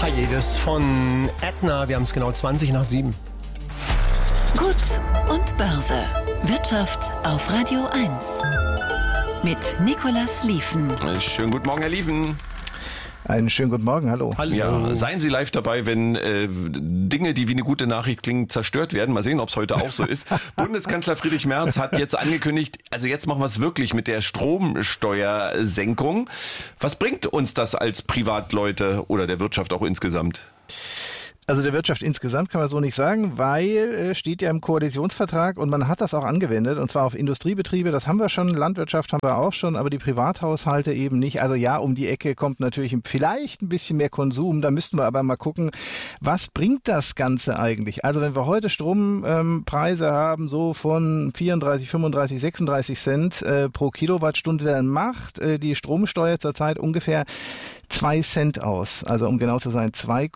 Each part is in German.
Hiatus von Ätna. Wir haben es genau 20 nach 7. Gut und Börse. Wirtschaft auf Radio 1. Mit Nicolas Lieven. Schönen guten Morgen, Herr Lieven. Einen schönen guten Morgen, hallo. Ja, seien Sie live dabei, wenn Dinge, die wie eine gute Nachricht klingen, zerstört werden. Mal sehen, ob es heute auch so ist. Bundeskanzler Friedrich Merz hat jetzt angekündigt, also jetzt machen wir es wirklich mit der Stromsteuersenkung. Was bringt uns das als Privatleute oder der Wirtschaft auch insgesamt? Also der Wirtschaft insgesamt kann man so nicht sagen, weil steht ja im Koalitionsvertrag und man hat das auch angewendet, und zwar auf Industriebetriebe, das haben wir schon, Landwirtschaft haben wir auch schon, aber die Privathaushalte eben nicht. Also ja, um die Ecke kommt natürlich vielleicht ein bisschen mehr Konsum, da müssten wir aber mal gucken, was bringt das Ganze eigentlich? Also wenn wir heute Strompreise haben, so von 34, 35, 36 Cent pro Kilowattstunde, dann macht die Stromsteuer zurzeit ungefähr 2 Cent aus, also um genau zu sein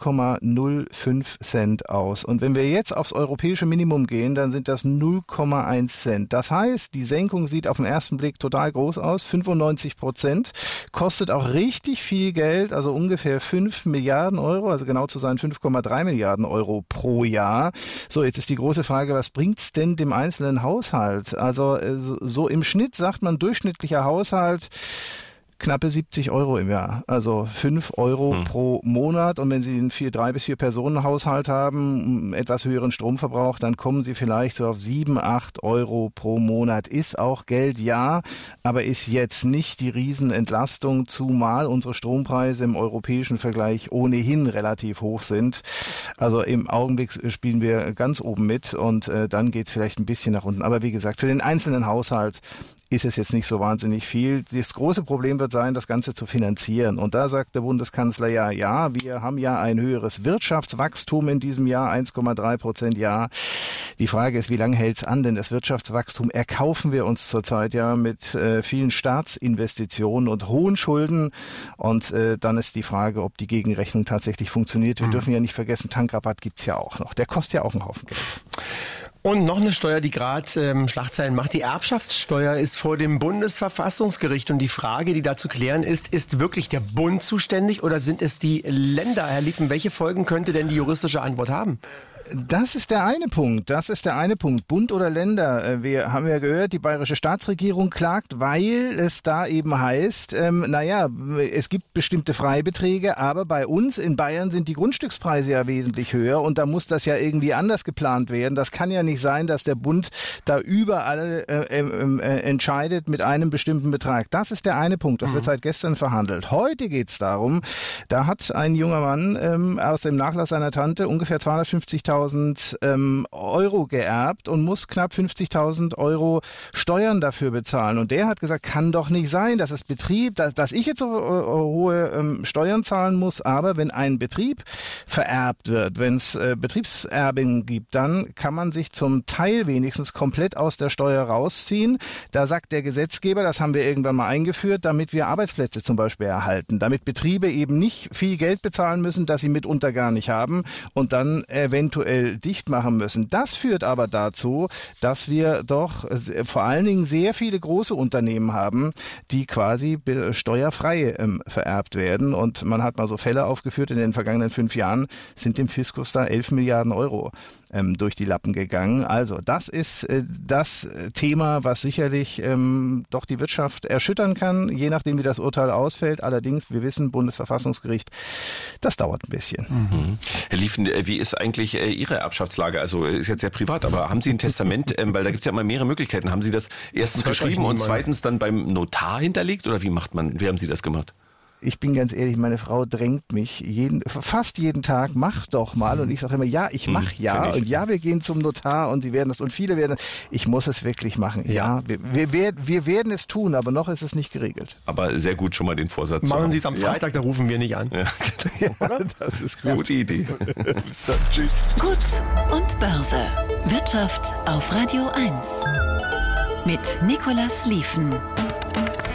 2,05 Cent aus. Und wenn wir jetzt aufs europäische Minimum gehen, dann sind das 0,1 Cent. Das heißt, die Senkung sieht auf den ersten Blick total groß aus, 95%, kostet auch richtig viel Geld, also ungefähr 5 Milliarden Euro, also genau zu sein 5,3 Milliarden Euro pro Jahr. So, jetzt ist die große Frage, was bringt's denn dem einzelnen Haushalt? Also so im Schnitt sagt man, durchschnittlicher Haushalt knappe 70 Euro im Jahr, also 5 Euro pro Monat. Und wenn Sie einen 3 bis 4 Personen Haushalt haben, einen etwas höheren Stromverbrauch, dann kommen Sie vielleicht so auf 7, 8 Euro pro Monat. Ist auch Geld, ja, aber ist jetzt nicht die Riesenentlastung, zumal unsere Strompreise im europäischen Vergleich ohnehin relativ hoch sind. Also im Augenblick spielen wir ganz oben mit und dann geht es vielleicht ein bisschen nach unten. Aber wie gesagt, für den einzelnen Haushalt ist es jetzt nicht so wahnsinnig viel. Das große Problem wird sein, das Ganze zu finanzieren. Und da sagt der Bundeskanzler, ja, wir haben ja ein höheres Wirtschaftswachstum in diesem Jahr, 1,3%, ja. Die Frage ist, wie lange hält's an? Denn das Wirtschaftswachstum erkaufen wir uns zurzeit ja mit vielen Staatsinvestitionen und hohen Schulden. Und dann ist die Frage, ob die Gegenrechnung tatsächlich funktioniert. Wir dürfen ja nicht vergessen, Tankrabatt gibt's ja auch noch. Der kostet ja auch einen Haufen Geld. Und noch eine Steuer, die gerade Schlagzeilen macht. Die Erbschaftssteuer ist vor dem Bundesverfassungsgericht. Und die Frage, die da zu klären ist wirklich der Bund zuständig oder sind es die Länder? Herr Lieven, welche Folgen könnte denn die juristische Antwort haben? Das ist der eine Punkt. Bund oder Länder. Wir haben ja gehört, die bayerische Staatsregierung klagt, weil es da eben heißt, es gibt bestimmte Freibeträge, aber bei uns in Bayern sind die Grundstückspreise ja wesentlich höher und da muss das ja irgendwie anders geplant werden. Das kann ja nicht sein, dass der Bund da überall entscheidet mit einem bestimmten Betrag. Das ist der eine Punkt. Das wird seit gestern verhandelt. Heute geht es darum, da hat ein junger Mann aus dem Nachlass seiner Tante ungefähr 250.000 Euro geerbt und muss knapp 50.000 Euro Steuern dafür bezahlen. Und der hat gesagt, kann doch nicht sein, dass dass ich jetzt so hohe Steuern zahlen muss, aber wenn ein Betrieb vererbt wird, wenn es Betriebserbingen gibt, dann kann man sich zum Teil wenigstens komplett aus der Steuer rausziehen. Da sagt der Gesetzgeber, das haben wir irgendwann mal eingeführt, damit wir Arbeitsplätze zum Beispiel erhalten, damit Betriebe eben nicht viel Geld bezahlen müssen, das sie mitunter gar nicht haben und dann eventuell dicht machen müssen. Das führt aber dazu, dass wir doch vor allen Dingen sehr viele große Unternehmen haben, die quasi steuerfrei vererbt werden. Und man hat mal so Fälle aufgeführt, in den vergangenen 5 Jahren sind dem Fiskus da 11 Milliarden Euro durch die Lappen gegangen. Also das ist das Thema, was sicherlich doch die Wirtschaft erschüttern kann, je nachdem wie das Urteil ausfällt. Allerdings, wir wissen, Bundesverfassungsgericht, das dauert ein bisschen. Herr Lieven, wie ist eigentlich Ihre Erbschaftslage? Also ist jetzt sehr privat, aber haben Sie ein Testament? Weil da gibt es ja immer mehrere Möglichkeiten. Haben Sie das erstens geschrieben und zweitens dann beim Notar hinterlegt? Oder wie haben Sie das gemacht? Ich bin ganz ehrlich, meine Frau drängt mich fast jeden Tag, mach doch mal. Und ich sage immer, ja, ich mache ja. Und ja, wir gehen zum Notar und sie werden das. Und viele werden das. Ich muss es wirklich machen. Ja, wir werden es tun, aber noch ist es nicht geregelt. Aber sehr gut schon mal den Vorsatz. Machen Sie es am Freitag, da rufen wir nicht an. Ja, das ist gut. Gute Idee. Bis dann. Tschüss. Gut und Börse. Wirtschaft auf Radio 1. Mit Nicolas Lieven.